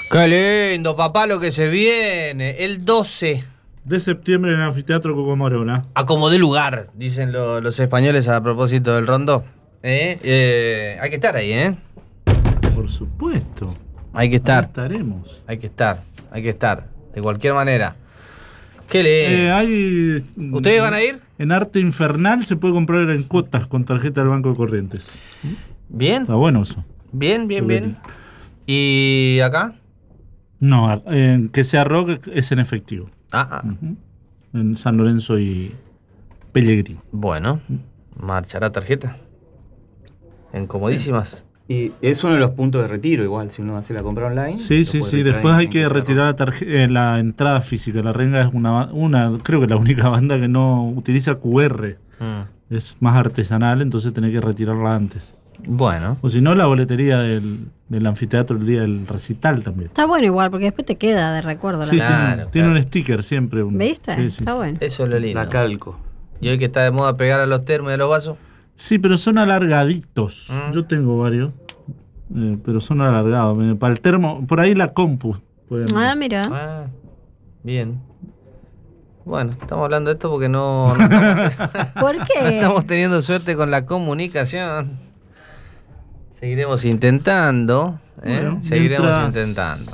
Qué lindo, papá, lo que se viene. El 12. De septiembre en el Anfiteatro Cocomorona. A como de lugar, dicen los españoles a propósito del Rondó. Hay que estar ahí, ¿eh? Por supuesto. Hay que estar. Ahí estaremos. Hay que estar. De cualquier manera. ¿Qué le? ¿Ustedes van a ir? En Arte Infernal se puede comprar en cuotas con tarjeta del Banco de Corrientes. Bien. Está bueno eso. Bien. ¿Y acá? No, que sea rock es en efectivo. Uh-huh. En San Lorenzo y Pellegrini. Bueno, marchará tarjeta. En comodísimas. Y es uno de los puntos de retiro, igual, si uno hace la compra online. Sí. Después hay que retirar la entrada física. La Renga es creo que la única banda que no utiliza QR. Es más artesanal, entonces tenés que retirarla antes. Bueno. O si no, la boletería del anfiteatro el día del recital también. Está bueno igual, porque después te queda de recuerdo. Sí, tiene un sticker siempre. ¿Viste? Sí. Está bueno. Eso es lo lindo. La calco. ¿Y hoy que está de moda pegar a los termos y a los vasos? Sí, pero son alargaditos. Yo tengo varios, pero son alargados. Para el termo, por ahí la compu. Mira. Bien. Bueno, estamos hablando de esto porque no ¿Por qué? No estamos teniendo suerte con la comunicación. Seguiremos intentando. Bueno, Seguiremos intentando.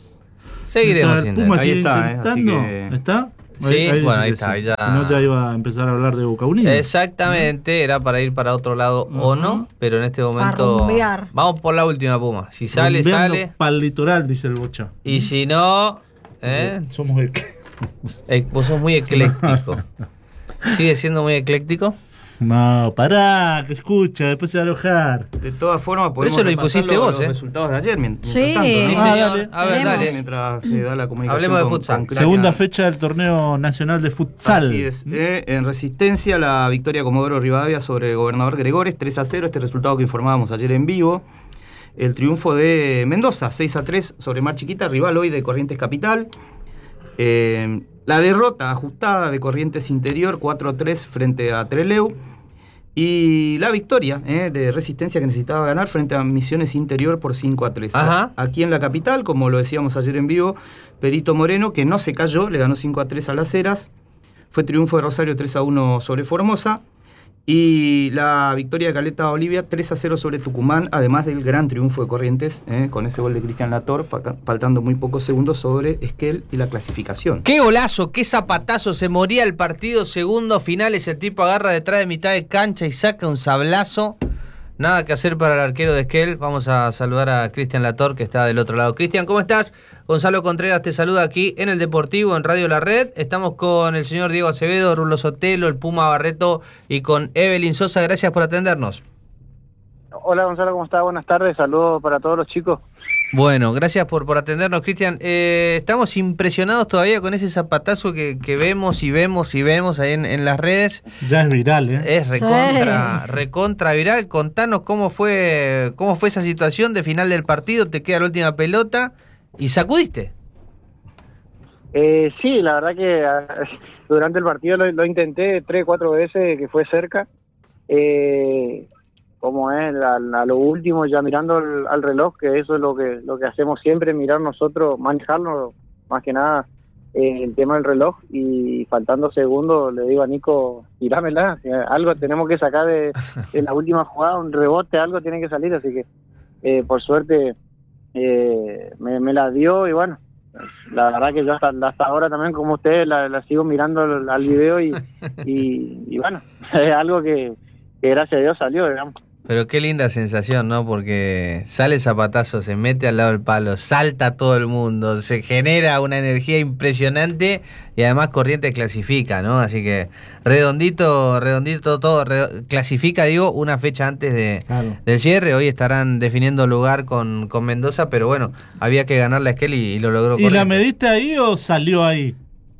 Ahí está, así que... ¿Está? Sí, ahí está. Ahí ya... No, ya iba a empezar a hablar de Boca Unida. Exactamente, era para ir para otro lado o no, pero en este momento vamos por la última, Puma. Si sale, sale. Para el litoral, dice el Bocha. Y si no, somos vos sos muy ecléctico. ¿Sigue siendo muy ecléctico? No, pará, que escucha, después se va a enojar. De todas formas, podemos eso lo impusiste vos, los resultados de ayer. Mientras sí, tanto, ¿no? Sí, señor. A ver, dale. Mientras se da la comunicación. Hablemos de futsal. Segunda fecha del torneo nacional de futsal. Así es. En Resistencia, la victoria Comodoro Rivadavia sobre Gobernador Gregores, 3-0. Este resultado que informábamos ayer en vivo. El triunfo de Mendoza, 6-3 sobre Mar Chiquita, rival hoy de Corrientes Capital. La derrota ajustada de Corrientes Interior, 4-3 frente a Trelew. Y la victoria de Resistencia que necesitaba ganar frente a Misiones Interior por 5-3. Aquí en la capital, como lo decíamos ayer en vivo, Perito Moreno, que no se cayó, le ganó 5-3 a Las Heras. Fue triunfo de Rosario 3-1 sobre Formosa. Y la victoria de Caleta Olivia 3-0 sobre Tucumán, además del gran triunfo de Corrientes, con ese gol de Cristian Lator, faltando muy pocos segundos sobre Esquel y la clasificación. ¡Qué golazo! ¡Qué zapatazo! Se moría el partido, segundo final, ese tipo agarra detrás de mitad de cancha y saca un sablazo. Nada que hacer para el arquero de Esquel. Vamos a saludar a Cristian Lator, que está del otro lado. Cristian, ¿cómo estás? Gonzalo Contreras te saluda aquí en el Deportivo, en Radio La Red. Estamos con el señor Diego Acevedo, Rulo Sotelo, el Puma Barreto y con Evelyn Sosa. Gracias por atendernos. Hola Gonzalo, ¿cómo estás? Buenas tardes, saludos para todos los chicos. Bueno, gracias por atendernos, Cristian. Estamos impresionados todavía con ese zapatazo que vemos ahí en las redes. Ya es viral, Es recontra viral. Contanos cómo fue esa situación de final del partido. Te queda la última pelota y sacudiste. Sí, la verdad que durante el partido lo intenté 3-4 veces, que fue cerca. Como es a lo último, ya mirando al reloj, que eso es lo que hacemos siempre, mirar nosotros, manejarlo, más que nada el tema del reloj, y faltando segundos le digo a Nico, tirámela, algo tenemos que sacar de la última jugada, un rebote, algo tiene que salir, así que por suerte me la dio, y bueno, la verdad que yo hasta ahora también, como ustedes, la sigo mirando al video y bueno, es algo que gracias a Dios salió, digamos. Pero qué linda sensación, ¿no? Porque sale el zapatazo, se mete al lado del palo, salta todo el mundo, se genera una energía impresionante y además Corrientes clasifica, ¿no? Así que redondito todo, clasifica, digo, una fecha antes del cierre. Hoy estarán definiendo lugar con Mendoza, pero bueno, había que ganarle a Esquel y lo logró Corrientes. ¿Y la mediste ahí o salió ahí?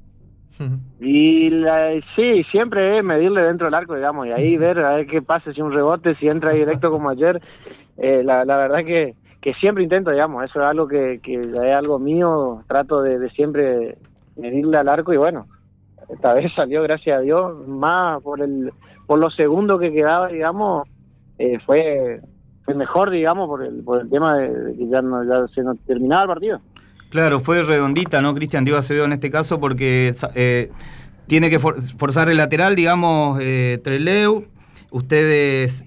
Y sí, siempre es medirle dentro del arco, digamos, y ahí ver a ver qué pasa, si un rebote, si entra directo como ayer. La verdad que siempre intento, digamos, eso es algo que es algo mío, trato de siempre medirle al arco, y bueno, esta vez salió, gracias a Dios, más por los segundos que quedaba, digamos, fue mejor, digamos, por el tema de que ya se nos terminaba el partido. Claro, fue redondita, ¿no, Cristian? Diego Acevedo en este caso, porque tiene que forzar el lateral, digamos, Treleu. Ustedes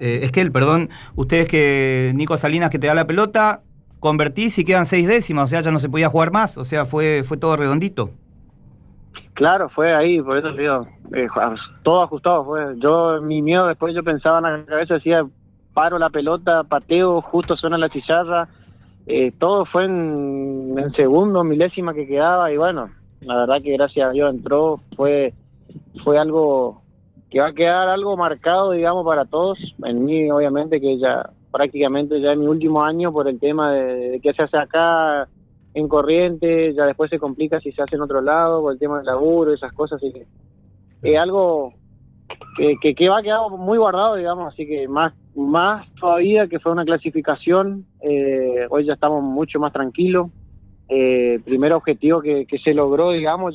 que Nico Salinas que te da la pelota, convertís y quedan 6 décimas, o sea, ya no se podía jugar más, o sea, fue todo redondito. Claro, fue ahí, por eso digo, todo ajustado fue. Mi miedo después, yo pensaba en la cabeza, decía, paro la pelota, pateo, justo suena la chicharra, todo fue en segundos, milésima que quedaba, y bueno, la verdad que gracias a Dios entró, fue algo que va a quedar algo marcado, digamos, para todos. En mí, obviamente, que ya prácticamente ya es mi último año por el tema de que se hace acá en Corrientes, ya después se complica si se hace en otro lado, por el tema del laburo, esas cosas, así que es algo que va a quedar muy guardado, digamos, así que más todavía que fue una clasificación, hoy ya estamos mucho más tranquilos, primer objetivo que se logró, digamos,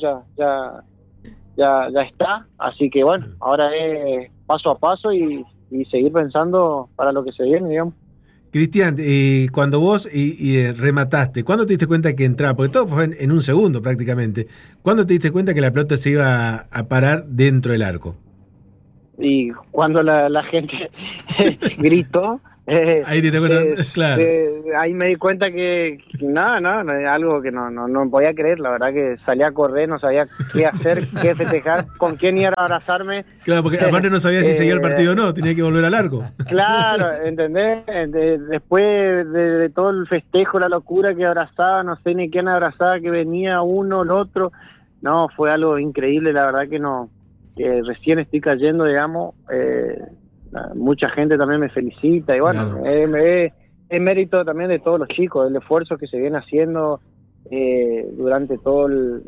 ya está, así que bueno, ahora es paso a paso y seguir pensando para lo que se viene, digamos. Cristian, cuando vos remataste, ¿cuándo te diste cuenta que entraba? Porque todo fue en un segundo prácticamente. ¿Cuándo te diste cuenta que la pelota se iba a parar dentro del arco? Y cuando la gente gritó, ahí te cuenta, claro. Ahí me di cuenta que no, es algo que no podía creer. La verdad que salí a correr, no sabía qué hacer, qué festejar, con quién ir a abrazarme. Claro, porque aparte no sabía si seguía el partido o no, tenía que volver al arco. Claro, ¿entendés? Después de todo el festejo, la locura que abrazaba, no sé ni quién abrazaba, que venía uno, el otro. No, fue algo increíble, la verdad que recién estoy cayendo, digamos. Mucha gente también me felicita y bueno, claro. Es mérito también de todos los chicos, el esfuerzo que se viene haciendo durante todo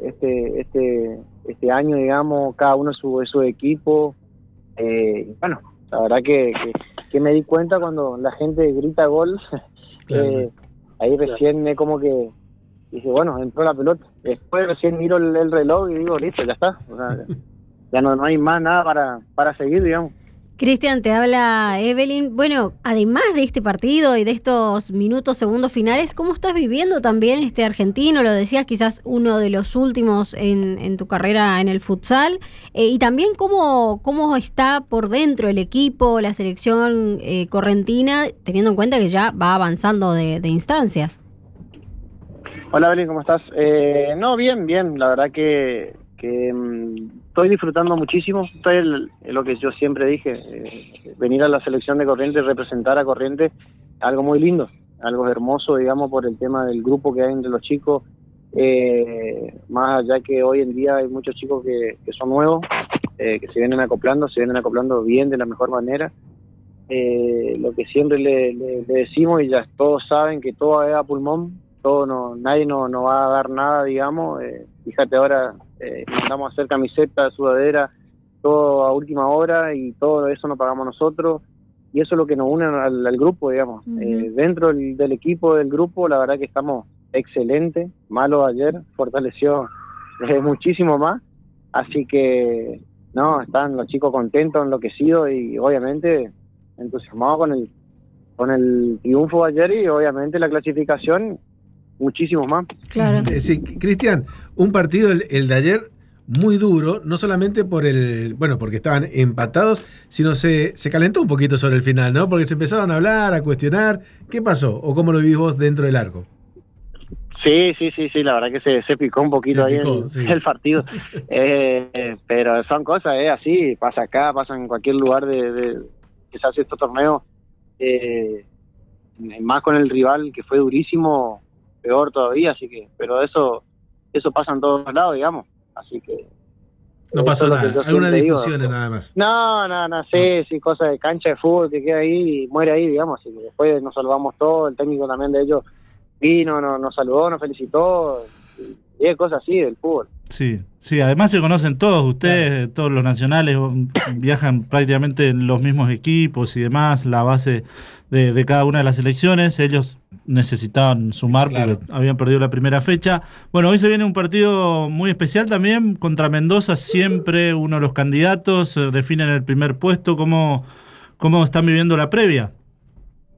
este año, digamos, cada uno su equipo. Bueno, la verdad que me di cuenta cuando la gente grita gol, claro. Ahí recién como que dije, bueno, entró la pelota. Después recién miro el reloj y digo, listo, ya está. O sea, ya no hay más nada para seguir, digamos. Cristian, te habla Evelyn. Bueno, además de este partido y de estos minutos, segundos finales, ¿cómo estás viviendo también este argentino? Lo decías, quizás uno de los últimos en tu carrera en el futsal. Y también cómo está por dentro el equipo, la selección correntina, teniendo en cuenta que ya va avanzando de instancias. Hola, Evelyn, ¿cómo estás? No, bien. La verdad que estoy disfrutando muchísimo. Lo que yo siempre dije, venir a la selección de Corrientes, representar a Corrientes, algo muy lindo, algo hermoso, digamos, por el tema del grupo que hay entre los chicos, más allá que hoy en día hay muchos chicos que son nuevos, que se vienen acoplando bien, de la mejor manera. Lo que siempre le decimos, y ya todos saben que todo es a pulmón, nadie nos va a dar nada, digamos. Fíjate ahora, intentamos hacer camiseta, sudadera, todo a última hora y todo eso lo pagamos nosotros, y eso es lo que nos une al grupo, digamos. Uh-huh. Dentro del equipo, del grupo, la verdad que estamos excelentes. Malo ayer, fortaleció muchísimo más, así que no, están los chicos contentos, enloquecidos y obviamente entusiasmados con el triunfo de ayer y obviamente la clasificación muchísimos más. Claro. Sí, Cristian, un partido el de ayer muy duro, no solamente porque estaban empatados, sino se calentó un poquito sobre el final, ¿no? Porque se empezaron a hablar, a cuestionar. ¿Qué pasó? ¿O cómo lo vivís vos dentro del arco? Sí, la verdad que se picó un poquito el partido. Pero son cosas, así, pasa acá, pasa en cualquier lugar de que se hace estos torneos, más con el rival que fue durísimo, peor todavía, así que, pero eso pasa en todos lados, digamos, así que no pasó nada, algunas discusiones nada más. No, sí, cosas de cancha de fútbol que queda ahí y muere ahí, digamos, así que después nos saludamos todos, el técnico también de ellos vino, nos saludó, nos felicitó, y cosas así del fútbol. Sí, además se conocen todos ustedes, claro. Todos los nacionales viajan prácticamente en los mismos equipos y demás, la base de cada una de las selecciones. Ellos necesitaban sumar, claro, porque habían perdido la primera fecha. Bueno, hoy se viene un partido muy especial también contra Mendoza, siempre uno de los candidatos, definen el primer puesto. ¿Cómo están viviendo la previa?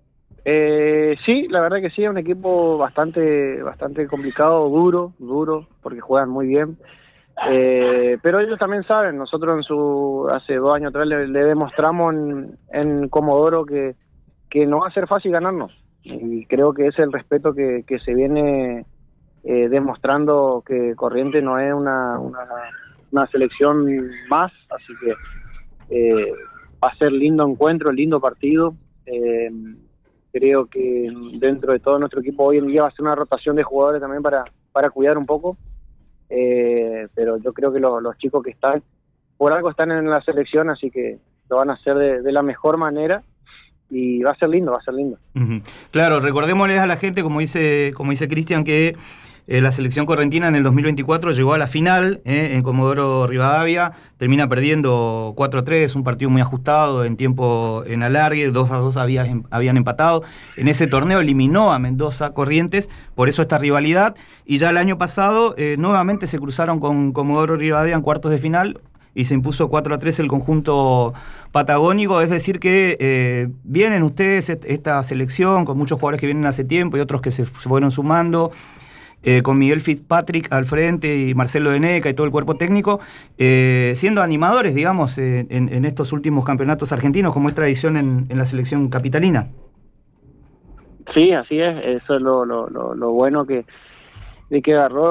Sí, la verdad que sí, es un equipo bastante complicado, duro, porque juegan muy bien. Pero ellos también saben, nosotros hace 2 años atrás le demostramos en Comodoro que no va a ser fácil ganarnos. Y creo que es el respeto que se viene demostrando, que Corrientes no es una selección más, así que va a ser lindo encuentro, lindo partido. Creo que dentro de todo nuestro equipo hoy en día va a ser una rotación de jugadores también para cuidar un poco, pero yo creo que los chicos que están, por algo están en la selección, así que lo van a hacer de la mejor manera y va a ser lindo. Uh-huh. Claro, recordémosles a la gente, como dice Cristian, que la selección correntina en el 2024 llegó a la final en Comodoro Rivadavia, termina perdiendo 4-3, un partido muy ajustado en tiempo en alargue, 2-2 habían empatado. En ese torneo eliminó a Mendoza Corrientes, por eso esta rivalidad, y ya el año pasado nuevamente se cruzaron con Comodoro Rivadavia en cuartos de final y se impuso 4-3 el conjunto patagónico, es decir que vienen ustedes, esta selección, con muchos jugadores que vienen hace tiempo y otros que se fueron sumando, con Miguel Fitzpatrick al frente y Marcelo Deneca y todo el cuerpo técnico, siendo animadores, digamos, en estos últimos campeonatos argentinos, como es tradición en la selección capitalina. Sí, así es, eso es lo bueno de que agarró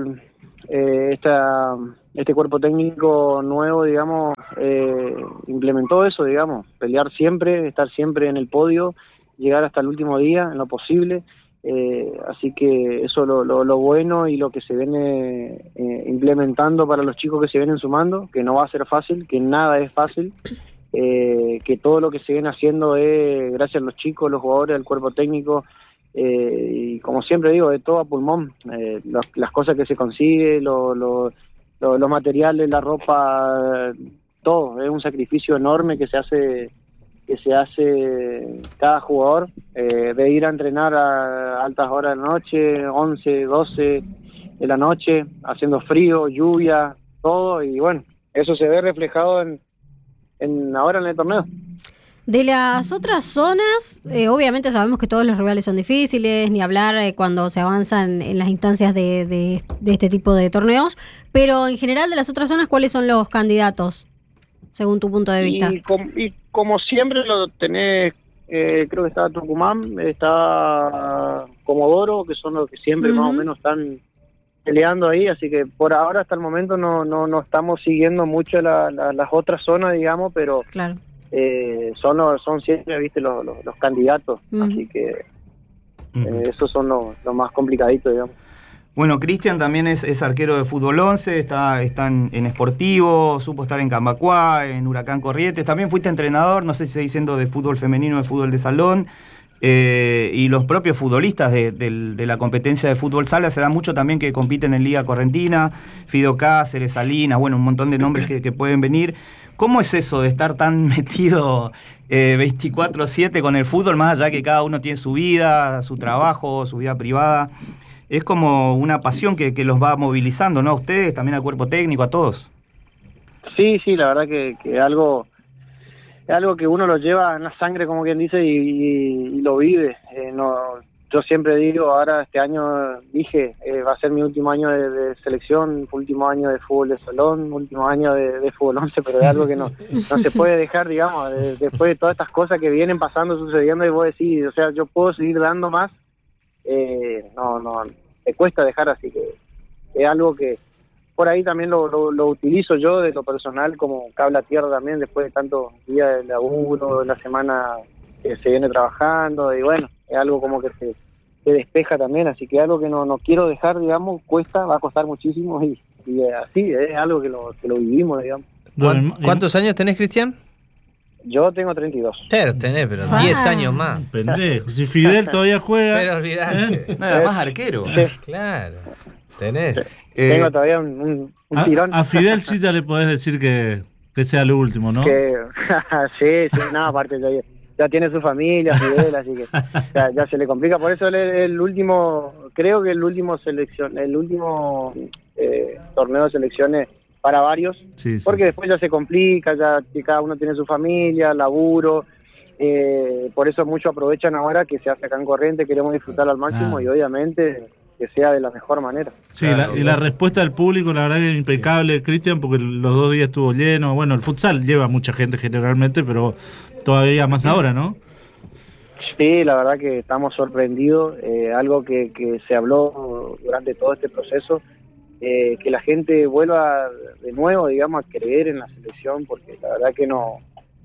este cuerpo técnico nuevo, digamos, implementó eso, digamos, pelear siempre, estar siempre en el podio, llegar hasta el último día en lo posible. Así que eso es lo bueno y lo que se viene implementando para los chicos que se vienen sumando, que no va a ser fácil, que nada es fácil, que todo lo que se viene haciendo es gracias a los chicos, los jugadores, al cuerpo técnico, y como siempre digo, de todo a pulmón, las cosas que se consigue, los materiales, la ropa, todo, es un sacrificio enorme que se hace cada jugador, de ir a entrenar a altas horas de la noche, 11, 12 de la noche, haciendo frío, lluvia, todo, y bueno, eso se ve reflejado ahora en el torneo. De las otras zonas, obviamente sabemos que todos los rivales son difíciles, ni hablar cuando se avanzan en las instancias de este tipo de torneos, pero en general de las otras zonas, ¿cuáles son los candidatos, según tu punto de vista? Y como siempre lo tenés, creo que está Tucumán, está Comodoro, que son los que siempre más o menos están peleando ahí, así que por ahora hasta el momento no estamos siguiendo mucho las otras zonas, digamos, pero claro. Son siempre, viste, los candidatos, así que esos son los más complicaditos, digamos. Bueno, Cristian también es arquero de fútbol 11, está en Sportivo, supo estar en Cambacuá, en Huracán Corrientes, también fuiste entrenador, no sé si seguís siendo de fútbol femenino o de fútbol de salón, y los propios futbolistas de la competencia de fútbol sala se da mucho también que compiten en Liga Correntina, Fido Cáceres, Salinas, bueno, un montón de nombres que pueden venir. ¿Cómo es eso de estar tan metido 24/7 con el fútbol, más allá que cada uno tiene su vida, su trabajo, su vida privada? Es como una pasión que los va movilizando, ¿no? A ustedes, también al cuerpo técnico, a todos. Sí, la verdad que es algo que uno lo lleva en la sangre, como quien dice, y lo vive. Yo siempre digo, ahora este año dije, va a ser mi último año de selección, último año de fútbol de salón, último año de fútbol 11, pero es algo que no se puede dejar, digamos, después de todas estas cosas que vienen pasando, sucediendo, y vos decís, o sea, yo puedo seguir dando más, no, me cuesta dejar, así que es algo que por ahí también lo utilizo yo de lo personal como cable a tierra también, después de tantos días de laburo, de la semana que se viene trabajando, y bueno, es algo como que se despeja también, así que es algo que no quiero dejar, digamos, va a costar muchísimo, y así, es algo que lo vivimos, digamos. ¿Cuántos años tenés, Cristian? Yo tengo 32. Pero 10 años más. Pendejo, si Fidel todavía juega. Pero olvidate. Nada más arquero. Claro, tenés. Tengo todavía un tirón. A Fidel sí ya le podés decir que sea lo último, ¿no? Sí, no, aparte ya tiene su familia, Fidel, así que ya se le complica. Por eso el último, creo que el último torneo de selecciones para varios, porque después ya se complica, ya que cada uno tiene su familia, laburo, Por eso muchos aprovechan ahora que se hace acá en Corrientes, queremos disfrutar al máximo y obviamente que sea de la mejor manera. Sí, la respuesta del público, la verdad que es impecable, Cristian, porque los 2 días estuvo lleno. Bueno, el futsal lleva mucha gente generalmente, pero todavía más ahora, ¿no? Sí, la verdad que estamos sorprendidos, algo que se habló durante todo este proceso, que la gente vuelva de nuevo, digamos, a creer en la selección, porque la verdad que no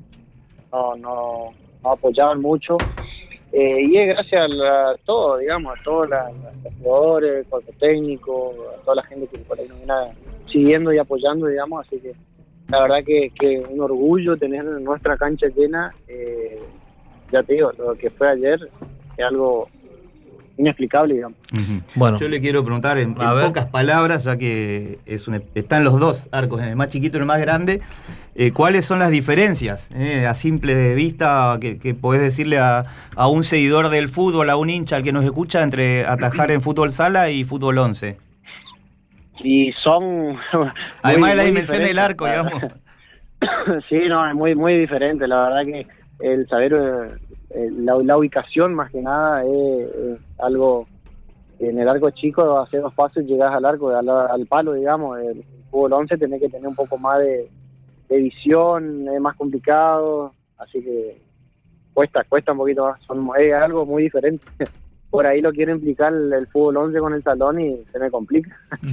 apoyaban mucho. Y es gracias a todo, digamos, a todos los jugadores, el cuerpo técnico, a toda la gente que por ahí nos viene siguiendo y apoyando, digamos, así que la verdad que un orgullo tener nuestra cancha llena. Ya te digo, lo que fue ayer es algo inexplicable, digamos. Bueno, yo le quiero preguntar en pocas palabras, ya que están los dos arcos, en el más chiquito y el más grande, ¿cuáles son las diferencias a simple vista que podés decirle a un seguidor del fútbol, a un hincha, al que nos escucha, entre atajar en fútbol sala y fútbol 11? Y son... Además de la dimensión del arco, digamos. Sí, no, es muy, muy diferente, la verdad que el saber la ubicación más que nada es algo. En el arco chico hacer 2 pasos y llegás al arco, al palo, digamos. El fútbol 11 tenés que tener un poco más de visión, es más complicado, así que cuesta un poquito más, es algo muy diferente. Por ahí lo quiero implicar el fútbol 11 con el salón y se me complica.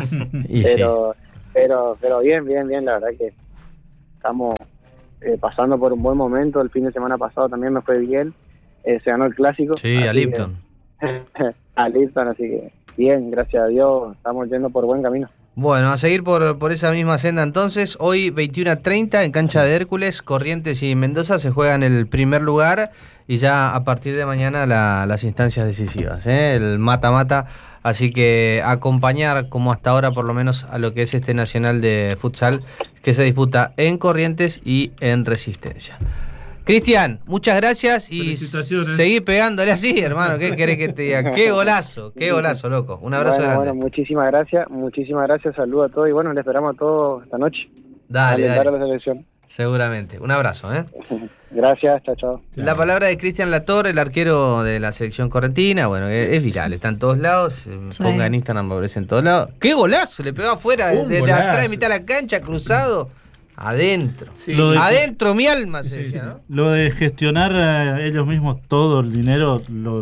pero bien, la verdad que estamos pasando por un buen momento. El fin de semana pasado también me fue bien, se ganó el clásico. Sí, a Lipton. A Lipton, así que bien, gracias a Dios, estamos yendo por buen camino. Bueno, a seguir por esa misma senda entonces. Hoy 21:30 en cancha de Hércules, Corrientes y Mendoza se juegan el primer lugar y ya a partir de mañana las instancias decisivas, el mata-mata. Así que acompañar como hasta ahora por lo menos a lo que es este Nacional de Futsal que se disputa en Corrientes y en Resistencia. Cristian, muchas gracias y seguí pegándole así, hermano. ¿Qué querés que te diga? Qué golazo, loco. Un abrazo grande. Bueno, muchísimas gracias, saludos a todos y bueno, le esperamos a todos esta noche. Dale. A la selección. Seguramente. Un abrazo, Gracias, chao. La palabra de Cristian Latorre, el arquero de la selección correntina. Bueno, es viral, está en todos lados. Sí. Ponga en Instagram, aparece en todos lados. ¡Qué golazo! Le pegó afuera, de atrás de mitad de la cancha, cruzado. Adentro. Sí. Adentro mi alma, se decía, ¿no? Lo de gestionar ellos mismos todo el dinero,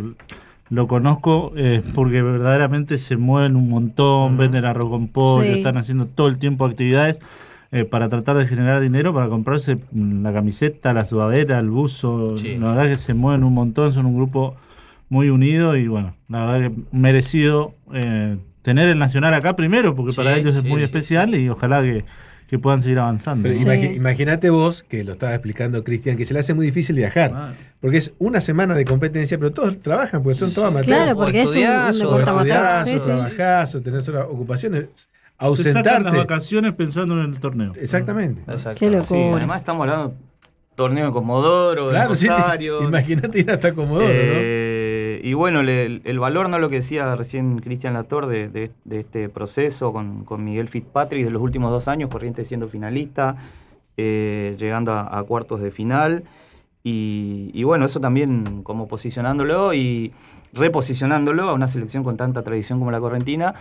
lo conozco porque verdaderamente se mueven un montón, venden arroz con pollo, están haciendo todo el tiempo actividades para tratar de generar dinero para comprarse la camiseta, la sudadera, el buzo. Sí. La verdad es que se mueven un montón, son un grupo muy unido y bueno, la verdad que merecido tener el Nacional acá primero, porque para ellos es muy especial y ojalá que puedan seguir avanzando. Imagínate vos, que lo estaba explicando Cristian, que se le hace muy difícil viajar, porque es una semana de competencia, pero todos trabajan, porque son todos amateurs. Claro, porque es un deporte amateur. Trabajás o tenés otras ocupaciones. Ausentarte. Se sacan las vacaciones pensando en el torneo. Exactamente. Qué locura. Sí, además estamos hablando de torneo de Comodoro, de Rosario. Sí, imagínate ir hasta Comodoro, ¿no? Y bueno, el valor, ¿no? Lo que decía recién Cristian Lator de este proceso con Miguel Fitzpatrick de los últimos 2 años, Corrientes siendo finalista, llegando a cuartos de final. Y bueno, eso también como posicionándolo y reposicionándolo a una selección con tanta tradición como la correntina.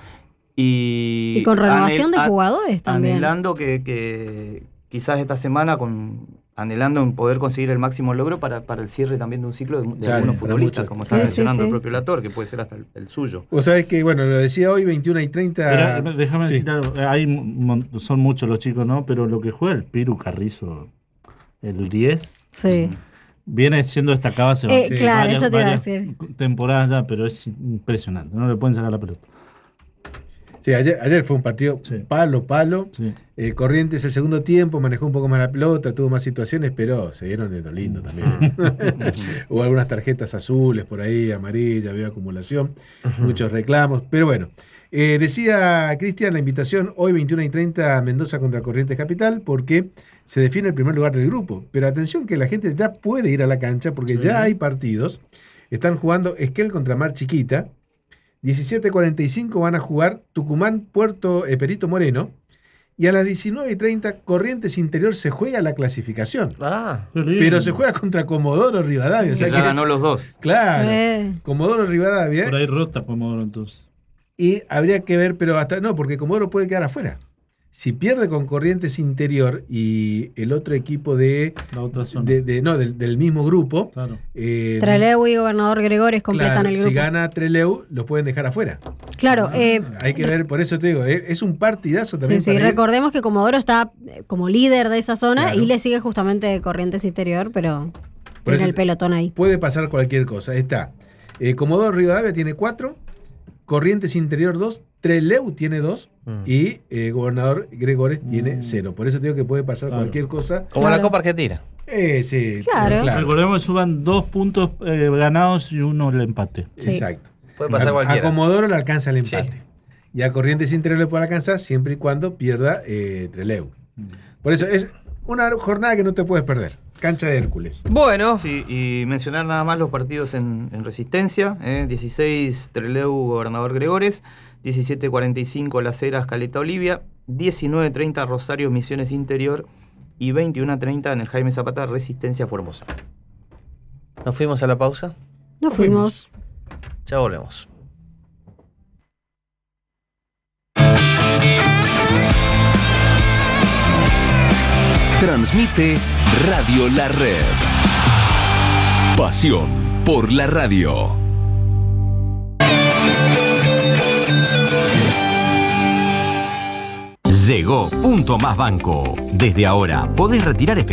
Y con renovación de jugadores también. Anhelando que quizás esta semana, anhelando en poder conseguir el máximo logro para el cierre también de un ciclo de algunos futbolistas, como está mencionando el propio Lator, que puede ser hasta el suyo. Vos sabés que, bueno, lo decía hoy, 21:30. Pero, déjame decir algo, son muchos los chicos, ¿no? Pero lo que juega el Piru Carrizo, el 10, viene siendo destacado hace claro, eso te iba a decir. Temporadas ya, pero es impresionante, no le pueden sacar la pelota. Sí, ayer fue un partido palo. Sí. Corrientes el segundo tiempo manejó un poco más la pelota, tuvo más situaciones, pero se dieron de lo lindo también. Hubo algunas tarjetas azules por ahí, amarillas, había acumulación, muchos reclamos, pero bueno. Decía Cristian, la invitación hoy 21:30 Mendoza contra Corrientes Capital, porque se define el primer lugar del grupo. Pero atención que la gente ya puede ir a la cancha porque ya hay partidos. Están jugando Esquel contra Mar Chiquita. 17:45 van a jugar Tucumán, Perito Moreno. Y a las 19:30, Corrientes Interior se juega la clasificación. Pero se juega contra Comodoro Rivadavia. O sea ya que ganó los dos. Claro. Sí. Comodoro Rivadavia. Por ahí rota Comodoro entonces. Y habría que ver, pero hasta no, porque Comodoro puede quedar afuera. Si pierde con Corrientes Interior y el otro equipo de La otra zona. del mismo grupo, Claro. Trelew y Gobernador Gregores completan claro, el grupo. si gana Trelew, los pueden dejar afuera. Claro. Hay que ver, por eso te digo, es un partidazo también. Sí, para ir. recordemos que Comodoro está como líder de esa zona Claro. y le sigue justamente Corrientes Interior, pero Por en eso el pelotón ahí. Puede pasar cualquier cosa. Está. Comodoro Rivadavia tiene 4, Corrientes Interior 2, Trelew tiene 2 y Gobernador Gregores tiene 0. Por eso te digo que puede pasar cualquier cosa. Como Claro. la Copa Argentina. Sí, Claro. Recordemos que suban 2 puntos ganados y 1 el empate. Sí. Exacto. Puede pasar cualquiera. A Comodoro le alcanza el empate. Sí. Y a Corrientes Interior le puede alcanzar siempre y cuando pierda Trelew. Por eso es una jornada que no te puedes perder. Cancha de Hércules. Bueno, Sí, y mencionar nada más los partidos en Resistencia. 16 Trelew, Gobernador Gregores. 17:45 Las Heras, Caleta Olivia. 19:30 Rosario, Misiones Interior. Y 21:30 en el Jaime Zapata, Resistencia Formosa. nos fuimos a la pausa. Nos fuimos. Ya volvemos. Transmite Radio La Red. Pasión por la radio. Llegó Punto Más Banco. Desde ahora podés retirar efectivo